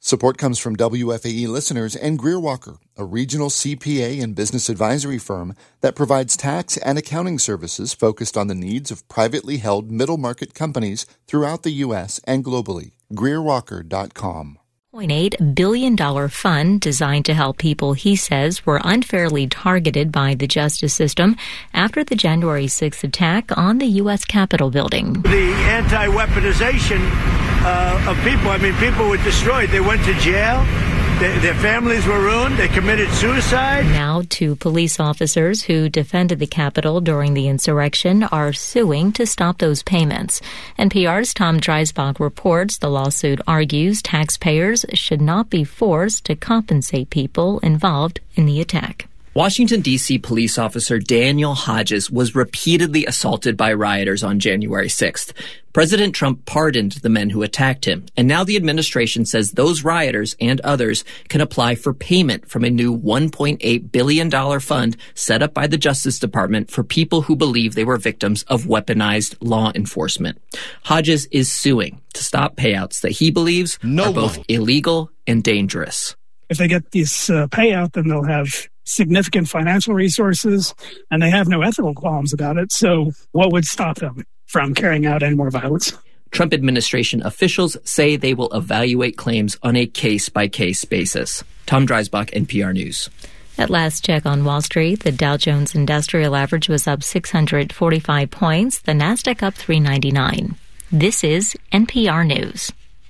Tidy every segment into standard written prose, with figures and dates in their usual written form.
Support comes from WFAE listeners and Greer Walker, a regional CPA and business advisory firm that provides tax and accounting services focused on the needs of privately held middle-market companies throughout the U.S. and globally. GreerWalker.com. $0.8 billion fund designed to help people he says were unfairly targeted by the justice system after the January 6th attack on the U.S. Capitol building. The anti-weaponization of people, people were destroyed. They went to jail. Their families were ruined. They committed suicide. Now, two police officers who defended the Capitol during the insurrection are suing to stop those payments. NPR's Tom Dreisbach reports the lawsuit argues taxpayers should not be forced to compensate people involved in the attack. Washington, D.C. police officer Daniel Hodges was repeatedly assaulted by rioters on January 6th. President Trump pardoned the men who attacked him, and now the administration says those rioters and others can apply for payment from a new $1.8 billion fund set up by the Justice Department for people who believe they were victims of weaponized law enforcement. Hodges is suing to stop payouts that he believes are both illegal and dangerous. If they get this payout, then they'll have significant financial resources, and they have no ethical qualms about it. So what would stop them from carrying out any more violence? Trump administration officials say they will evaluate claims on a case-by-case basis. Tom Dreisbach, NPR News. At last check on Wall Street, the Dow Jones Industrial Average was up 645 points, the Nasdaq up 399. This is NPR News.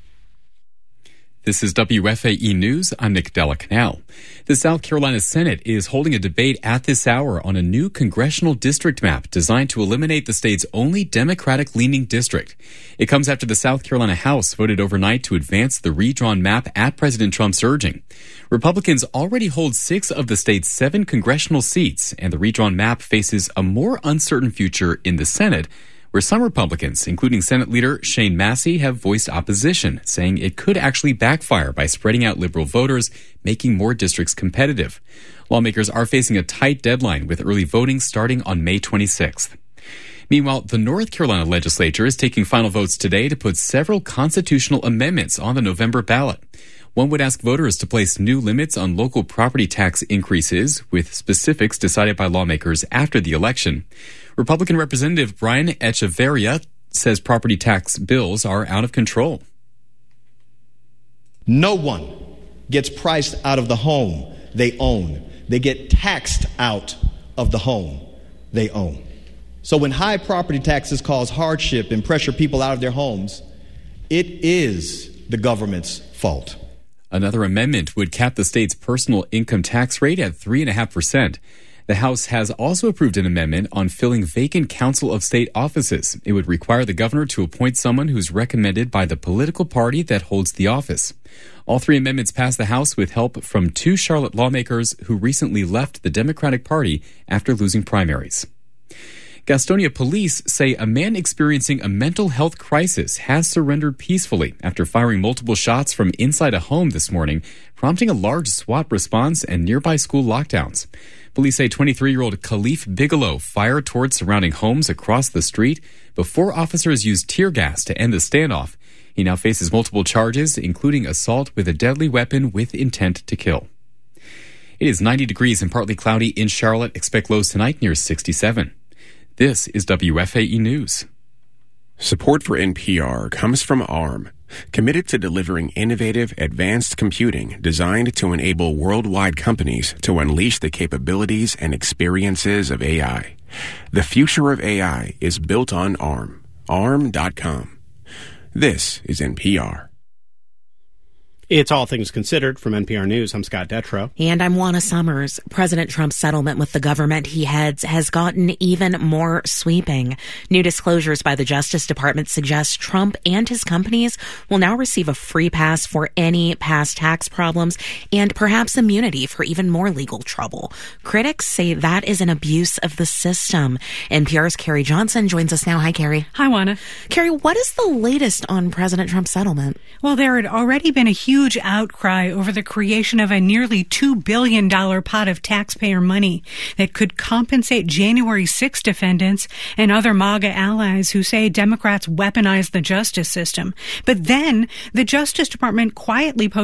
This is WFAE News. I'm Nick Della-Canal. The South Carolina Senate is holding a debate at this hour on a new congressional district map designed to eliminate the state's only Democratic-leaning district. It comes after the South Carolina House voted overnight to advance the redrawn map at President Trump's urging. Republicans already hold 6 of the state's 7 congressional seats, and the redrawn map faces a more uncertain future in the Senate, where some Republicans, including Senate Leader Shane Massey, have voiced opposition, saying it could actually backfire by spreading out liberal voters, making more districts competitive. Lawmakers are facing a tight deadline, with early voting starting on May 26th. Meanwhile, the North Carolina legislature is taking final votes today to put several constitutional amendments on the November ballot. One would ask voters to place new limits on local property tax increases, with specifics decided by lawmakers after the election. Republican Representative Brian Echeverria says property tax bills are out of control. No one gets priced out of the home they own. They get taxed out of the home they own. So when high property taxes cause hardship and pressure people out of their homes, it is the government's fault. Another amendment would cap the state's personal income tax rate at 3.5%. The House has also approved an amendment on filling vacant Council of State offices. It would require the governor to appoint someone who's recommended by the political party that holds the office. All 3 amendments passed the House with help from 2 Charlotte lawmakers who recently left the Democratic Party after losing primaries. Gastonia police say a man experiencing a mental health crisis has surrendered peacefully after firing multiple shots from inside a home this morning, prompting a large SWAT response and nearby school lockdowns. Police say 23-year-old Khalif Bigelow fired towards surrounding homes across the street before officers used tear gas to end the standoff. He now faces multiple charges, including assault with a deadly weapon with intent to kill. It is 90 degrees and partly cloudy in Charlotte. Expect lows tonight near 67. This is WFAE News. Support for NPR comes from ARM, committed to delivering innovative, advanced computing designed to enable worldwide companies to unleash the capabilities and experiences of AI. The future of AI is built on ARM. ARM.com. This is NPR. It's All Things Considered from NPR News. I'm Scott Detrow. And I'm Juana Summers. President Trump's settlement with the government he heads has gotten even more sweeping. New disclosures by the Justice Department suggest Trump and his companies will now receive a free pass for any past tax problems and perhaps immunity for even more legal trouble. Critics say that is an abuse of the system. NPR's Carrie Johnson joins us now. Hi, Carrie. Hi, Juana. Carrie, what is the latest on President Trump's settlement? Well, there had already been a huge outcry over the creation of a nearly $2 billion pot of taxpayer money that could compensate January 6 defendants and other MAGA allies who say Democrats weaponized the justice system. But then the Justice Department quietly posted